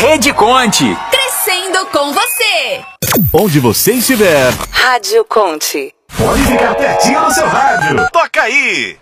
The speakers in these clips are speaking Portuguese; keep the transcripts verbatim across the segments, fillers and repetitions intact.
Rede Conte. Crescendo com você. Onde você estiver. Rádio Conte. Pode ficar pertinho no seu rádio. Toca aí.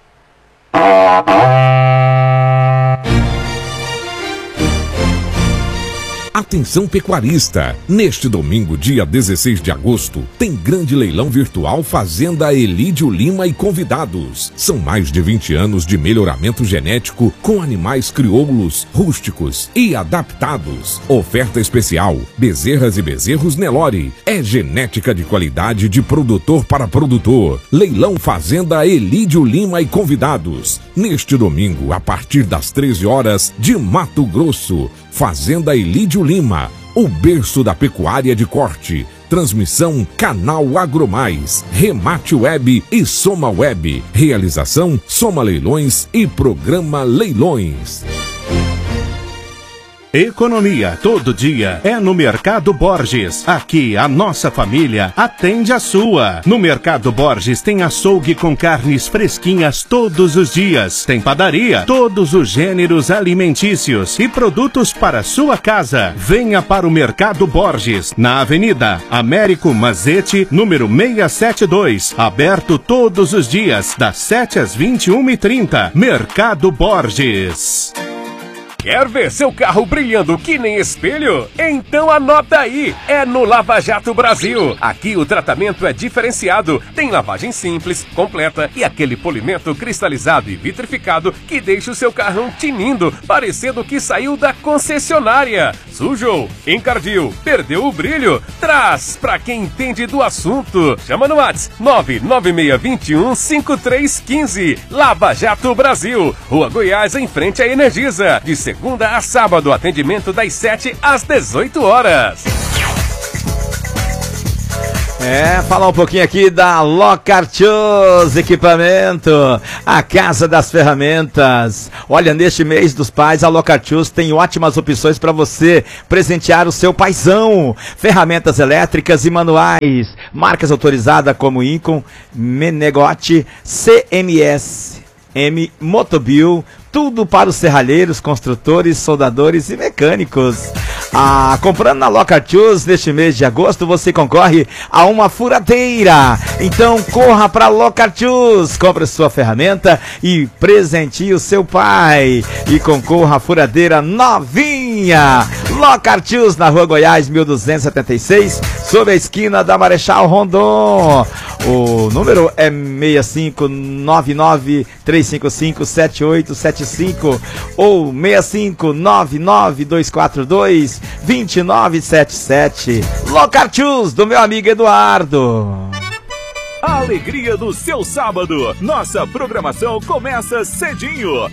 Atenção pecuarista! Neste domingo, dia dezesseis de agosto, tem grande leilão virtual Fazenda Elídio Lima e convidados. São mais de vinte anos de melhoramento genético com animais crioulos, rústicos e adaptados. Oferta especial: bezerras e bezerros Nelore. É genética de qualidade de produtor para produtor. Leilão Fazenda Elídio Lima e convidados. Neste domingo, a partir das treze horas, de Mato Grosso. Fazenda Elídio Lima, o berço da pecuária de corte. Transmissão Canal Agromais, Remate Web e Soma Web. Realização Soma Leilões e Programa Leilões. Economia todo dia é no Mercado Borges. Aqui a nossa família atende a sua. No Mercado Borges tem açougue com carnes fresquinhas todos os dias. Tem padaria, todos os gêneros alimentícios e produtos para sua casa. Venha para o Mercado Borges, na Avenida Américo Mazzetti, número seiscentos e setenta e dois. Aberto todos os dias, das sete às vinte e uma e trinta. Mercado Borges. Quer ver seu carro brilhando que nem espelho? Então anota aí, é no Lava Jato Brasil. Aqui o tratamento é diferenciado, tem lavagem simples, completa e aquele polimento cristalizado e vitrificado que deixa o seu carrão tinindo, parecendo que saiu da concessionária. Sujou, encardiu, perdeu o brilho? Traz pra quem entende do assunto. Chama no WhatsApp nove nove seis dois um cinco três um cinco. Lava Jato Brasil, Rua Goiás, em frente à Energisa. De segunda a sábado, atendimento das sete às dezoito horas. É, falar um pouquinho aqui da Locartius Equipamento, a casa das ferramentas. Olha, neste mês dos pais, a Locartius tem ótimas opções para você presentear o seu paizão. Ferramentas elétricas e manuais, marcas autorizadas como Incom, Menegote, C M S, M Motobil, tudo para os serralheiros, construtores, soldadores e mecânicos. Ah, comprando na Locartius neste mês de agosto, você concorre a uma furadeira. Então corra para Locartius, compre sua ferramenta e presenteie o seu pai. E concorra a furadeira novinha. Locartius, na Rua Goiás, mil duzentos e setenta e seis, sob a esquina da Marechal Rondon. O número é seis cinco nove nove três cinco cinco sete oito sete cinco ou seis cinco nove nove dois quatro dois dois nove sete sete. Locartius, do meu amigo Eduardo. A alegria do seu sábado. Nossa programação começa cedinho.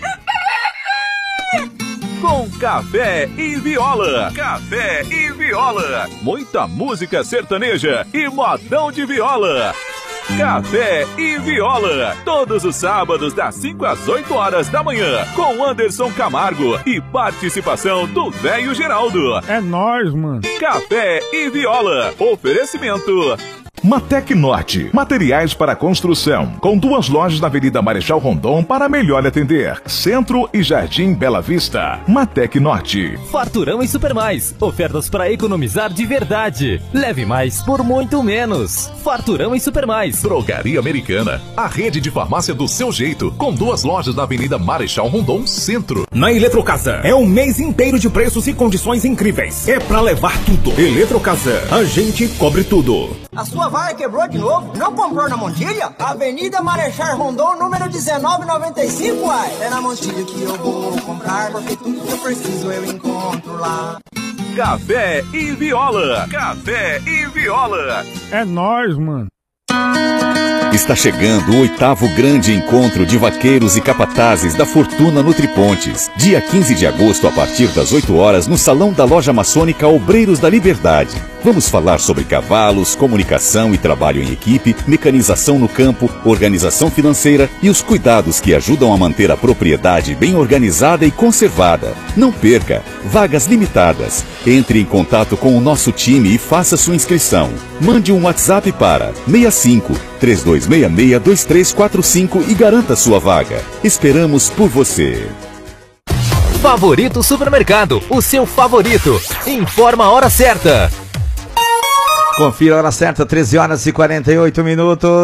Com Café e Viola. Café e Viola. Muita música sertaneja e modão de viola. Café e Viola, todos os sábados das cinco às oito horas da manhã, com Anderson Camargo e participação do Velho Geraldo. É nóis, mano. Café e Viola, oferecimento Matec Norte, materiais para construção, com duas lojas na Avenida Marechal Rondon para melhor atender. Centro e Jardim Bela Vista. Matec Norte. Farturão e Supermais, ofertas para economizar de verdade. Leve mais por muito menos. Farturão e Supermais. Drogaria Americana, a rede de farmácia do seu jeito, com duas lojas na Avenida Marechal Rondon, Centro. Na Eletrocasa, é um mês inteiro de preços e condições incríveis. É pra levar tudo. Eletrocasa, a gente cobre tudo. A sua vaga quebrou de novo? Não comprou na Montilha? Avenida Marechal Rondon, número dezenove noventa e cinco, uai. É na Montilha que eu vou comprar, porque tudo que eu preciso eu encontro lá. Café e Viola. Café e Viola. É nóis, mano. Está chegando o oitavo grande encontro de vaqueiros e capatazes da Fortuna Nutripontes. Dia quinze de agosto, a partir das oito horas, no Salão da Loja Maçônica Obreiros da Liberdade. Vamos falar sobre cavalos, comunicação e trabalho em equipe, mecanização no campo, organização financeira e os cuidados que ajudam a manter a propriedade bem organizada e conservada. Não perca! Vagas limitadas. Entre em contato com o nosso time e faça sua inscrição. Mande um WhatsApp para seis cinco três dois seis seis dois três quatro cinco e garanta sua vaga. Esperamos por você. Favorito Supermercado, o seu favorito. Informa a hora certa. Confira a hora certa, treze horas e quarenta e oito minutos.